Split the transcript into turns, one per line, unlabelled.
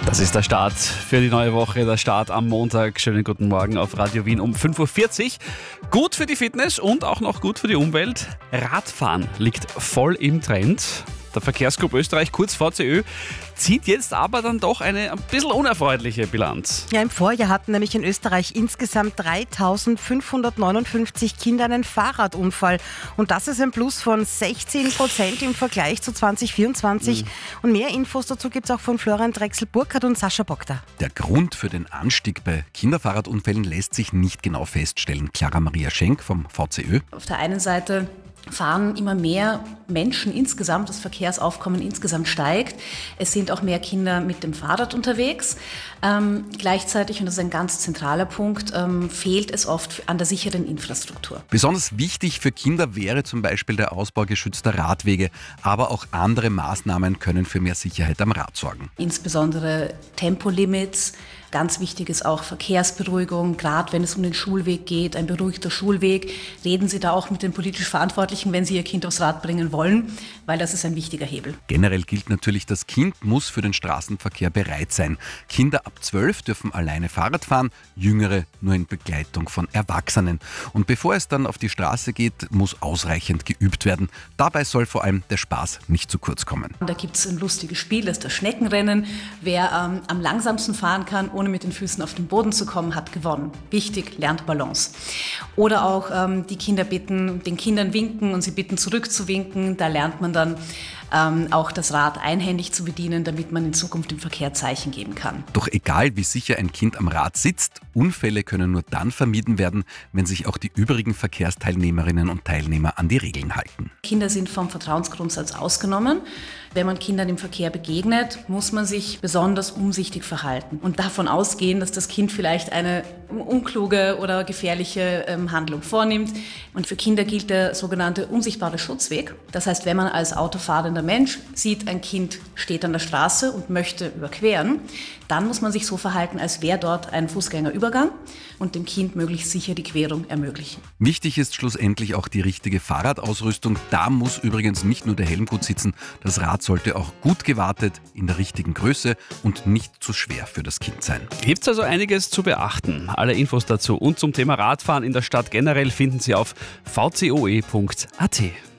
Das ist der Start für die neue Woche, der Start am Montag. Schönen guten Morgen auf Radio Wien um 5.40 Uhr. Gut für die Fitness und auch noch gut für die Umwelt. Radfahren liegt voll im Trend. Der Verkehrsclub Österreich, kurz VCÖ, zieht jetzt aber dann doch eine ein bisschen unerfreuliche Bilanz.
Ja, im Vorjahr hatten nämlich in Österreich insgesamt 3.559 Kinder einen Fahrradunfall. Und das ist ein Plus von 16% im Vergleich zu 2024. Und mehr Infos dazu gibt es auch von Florian Drechsel-Burkhardt und Sascha Bogda.
Der Grund für den Anstieg bei Kinderfahrradunfällen lässt sich nicht genau feststellen. Clara Maria Schenk vom VCÖ.
Auf der einen Seite fahren immer mehr Menschen insgesamt, das Verkehrsaufkommen insgesamt steigt. Es sind auch mehr Kinder mit dem Fahrrad unterwegs. Gleichzeitig, und das ist ein ganz zentraler Punkt, fehlt es oft an der sicheren Infrastruktur.
Besonders wichtig für Kinder wäre zum Beispiel der Ausbau geschützter Radwege, aber auch andere Maßnahmen können für mehr Sicherheit am Rad sorgen.
Insbesondere Tempolimits. Ganz wichtig ist auch Verkehrsberuhigung, gerade wenn es um den Schulweg geht, ein beruhigter Schulweg. Reden Sie da auch mit den politisch Verantwortlichen, wenn Sie Ihr Kind aufs Rad bringen wollen, weil das ist ein wichtiger Hebel.
Generell gilt natürlich, das Kind muss für den Straßenverkehr bereit sein. Kinder ab 12 dürfen alleine Fahrrad fahren, Jüngere nur in Begleitung von Erwachsenen. Und bevor es dann auf die Straße geht, muss ausreichend geübt werden. Dabei soll vor allem der Spaß nicht zu kurz kommen.
Da gibt es ein lustiges Spiel, das ist das Schneckenrennen. Wer am langsamsten fahren kann, ohne mit den Füßen auf den Boden zu kommen, hat gewonnen. Wichtig, lernt Balance. Oder auch die Kinder bitten, den Kindern winken und sie bitten zurückzuwinken. Da lernt man dann auch das Rad einhändig zu bedienen, damit man in Zukunft im Verkehr Zeichen geben kann.
Doch egal, wie sicher ein Kind am Rad sitzt, Unfälle können nur dann vermieden werden, wenn sich auch die übrigen Verkehrsteilnehmerinnen und Teilnehmer an die Regeln halten.
Kinder sind vom Vertrauensgrundsatz ausgenommen. Wenn man Kindern im Verkehr begegnet, muss man sich besonders umsichtig verhalten und davon ausgehen, dass das Kind vielleicht eine unkluge oder gefährliche Handlung vornimmt. Und für Kinder gilt der sogenannte unsichtbare Schutzweg. Das heißt, wenn man als autofahrender Mensch sieht, ein Kind steht an der Straße und möchte überqueren, dann muss man sich so verhalten, als wäre dort ein Fußgängerübergang und dem Kind möglichst sicher die Querung ermöglichen.
Wichtig ist schlussendlich auch die richtige Fahrradausrüstung. Da muss übrigens nicht nur der Helm gut sitzen, das Rad sollte auch gut gewartet, in der richtigen Größe und nicht zu schwer für das Kind sein.
Gibt's also einiges zu beachten. Alle Infos dazu und zum Thema Radfahren in der Stadt generell finden Sie auf vcoe.at.